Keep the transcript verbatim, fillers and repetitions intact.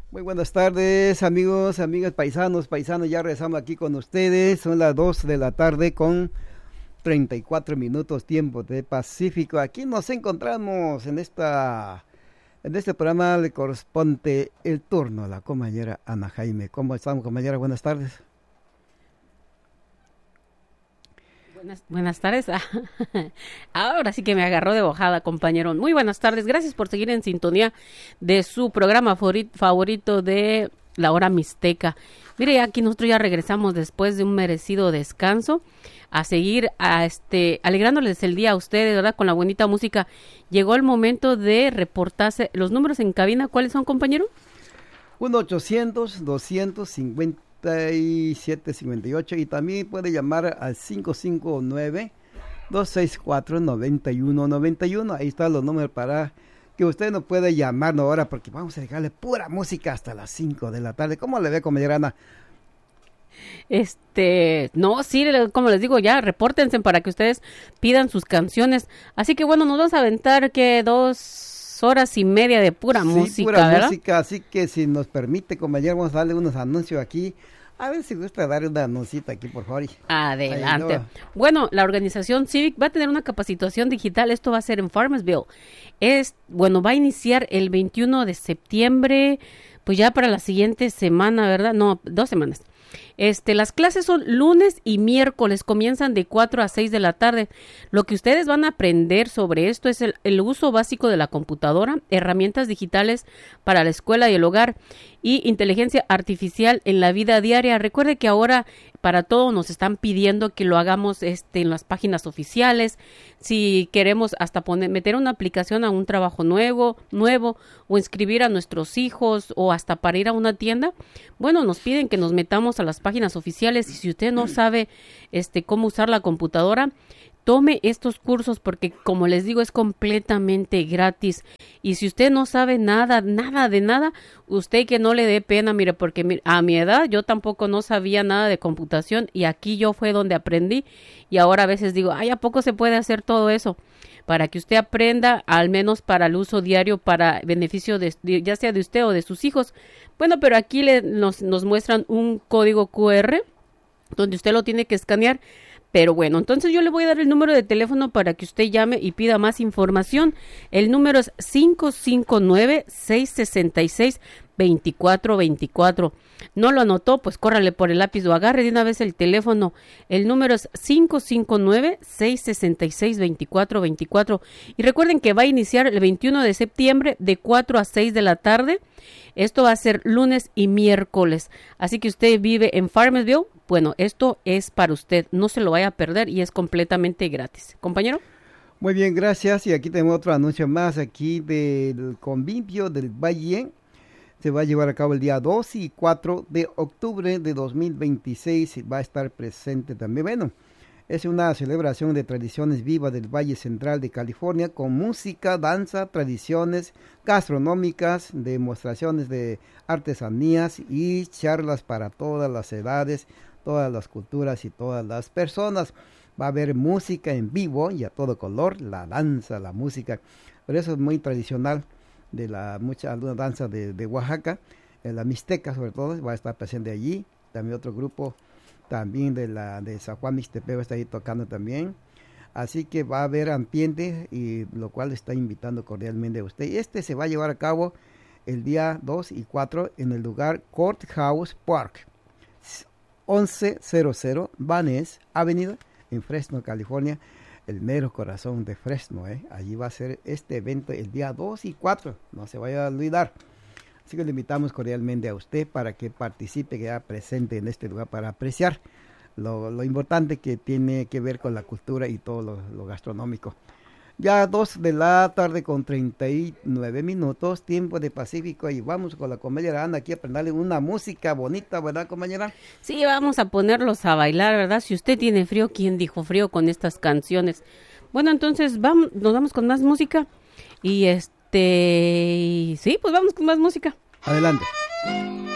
Muy buenas tardes, amigos, amigas, paisanos, paisanos. Ya regresamos aquí con ustedes. Son las dos de la tarde con treinta y cuatro minutos tiempo de Pacífico. Aquí nos encontramos en esta en este programa. Le corresponde el turno a la compañera Ana Jaime. ¿Cómo estamos, compañera? Buenas tardes. Buenas, buenas tardes. Ahora sí que me agarró de bojada, compañero. Muy buenas tardes. Gracias por seguir en sintonía de su programa favorito de La Hora Mixteca. Mire, aquí nosotros ya regresamos después de un merecido descanso a seguir a este alegrándoles el día a ustedes, ¿verdad? Con la bonita música. Llegó el momento de reportarse. Los números en cabina, ¿cuáles son, compañero? uno ochocientos, doscientos cincuenta y siete cincuenta y ocho, y también puede llamar al cinco cinco nueve, dos seis cuatro, nueve uno nueve uno. Ahí están los números para que usted nos pueda llamarnos ahora, porque vamos a dejarle pura música hasta las cinco de la tarde. ¿Cómo le ve, compañera Ana? Este, no, sí, como les digo, ya repórtense para que ustedes pidan sus canciones. Así que bueno, nos vamos a aventar que dos horas y media de pura sí, música, pura ¿verdad? música, así que si nos permite, compañero, vamos a darle unos anuncios aquí. A ver si gusta dar una anuncita aquí, por favor. Adelante. Ahí, no. Bueno, la organización Civic va a tener una capacitación digital. Esto va a ser en Farmersville. Es, bueno, va a iniciar el veintiuno de septiembre, pues ya para la siguiente semana, ¿verdad? No, dos semanas. Este, las clases son lunes y miércoles, comienzan de cuatro a seis de la tarde. Lo que ustedes van a aprender sobre esto es el, el uso básico de la computadora, herramientas digitales para la escuela y el hogar y inteligencia artificial en la vida diaria. Recuerde que ahora para todo nos están pidiendo que lo hagamos este, en las páginas oficiales. Si queremos hasta poner, meter una aplicación a un trabajo nuevo, nuevo o inscribir a nuestros hijos o hasta para ir a una tienda, bueno, nos piden que nos metamos a las páginas oficiales y si usted no sabe este, cómo usar la computadora, tome estos cursos porque, como les digo, es completamente gratis. Y si usted no sabe nada, nada de nada, usted que no le dé pena, mire, porque a mi edad yo tampoco no sabía nada de computación y aquí yo fue donde aprendí y ahora a veces digo, ay, ¿a poco se puede hacer todo eso? Para que usted aprenda, al menos para el uso diario, para beneficio de, ya sea de usted o de sus hijos. Bueno, pero aquí le, nos, nos muestran un código cu erre donde usted lo tiene que escanear. Pero bueno, entonces yo le voy a dar el número de teléfono para que usted llame y pida más información. El número es cinco cinco nueve, seis seis seis, dos cuatro dos cuatro. No lo anotó, pues córrale por el lápiz o agarre de una vez el teléfono. El número es cinco cinco nueve, seis seis seis, dos cuatro dos cuatro. Y recuerden que va a iniciar el veintiuno de septiembre de cuatro a seis de la tarde. Esto va a ser lunes y miércoles. Así que usted vive en Farmersville. Bueno, esto es para usted. No se lo vaya a perder y es completamente gratis. Compañero. Muy bien, gracias. Y aquí tenemos otro anuncio más aquí del Convivio del Valle. Se va a llevar a cabo el día dos y cuatro de octubre de dos mil veintiséis. Va a estar presente también. Bueno, es una celebración de tradiciones vivas del Valle Central de California con música, danza, tradiciones gastronómicas, demostraciones de artesanías y charlas para todas las edades, todas las culturas y todas las personas. Va a haber música en vivo y a todo color, la danza, la música. Pero eso es muy tradicional de la mucha alguna danza de, de Oaxaca, en la Mixteca sobre todo, va a estar presente allí. También otro grupo también de la de San Juan Mixtepec va a estar ahí tocando también. Así que va a haber ambiente y lo cual está invitando cordialmente a usted. Y este se va a llevar a cabo el día dos y cuatro en el lugar Courthouse Park, once cero cero Van Ness Avenida en Fresno, California, el mero corazón de Fresno, ¿eh? Allí va a ser este evento el día dos y cuatro, no se vaya a olvidar. Así que le invitamos cordialmente a usted para que participe, que sea presente en este lugar para apreciar lo, lo importante que tiene que ver con la cultura y todo lo, lo gastronómico. Ya dos de la tarde con treinta y nueve minutos, tiempo de Pacífico, y vamos con la compañera Ana aquí a aprenderle una música bonita, ¿verdad, compañera? Sí, vamos a ponerlos a bailar, ¿verdad? Si usted tiene frío, ¿quién dijo frío con estas canciones? Bueno, entonces vamos, nos vamos con más música y este, sí, pues vamos con más música. Adelante.